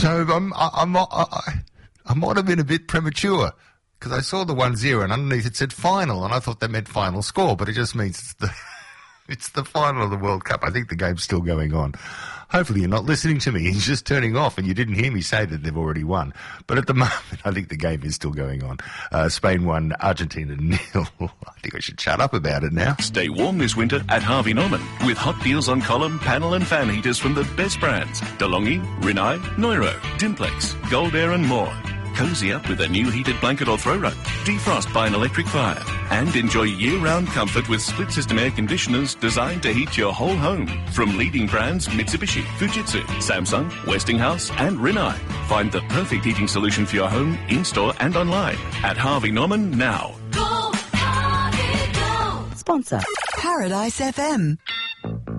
So I might have been a bit premature because I saw the 1-0 and underneath it said final, and I thought that meant final score, but it just means it's the final of the World Cup. I think the game's still going on. Hopefully you're not listening to me. He's just turning off and you didn't hear me say that they've already won. But at the moment, I think the game is still going on. Spain won, Argentina 0. I think I should shut up about it now. Stay warm this winter at Harvey Norman with hot deals on column, panel and fan heaters from the best brands. DeLonghi, Rinnai, Neuro, Dimplex, Gold Air and more. Cozy up with a new heated blanket or throw rug. Defrost by an electric fire. And enjoy year-round comfort with split-system air conditioners designed to heat your whole home. From leading brands Mitsubishi, Fujitsu, Samsung, Westinghouse and Rinnai. Find the perfect heating solution for your home, in-store and online. At Harvey Norman now. Go, Harvey, go. Sponsor Paradise FM.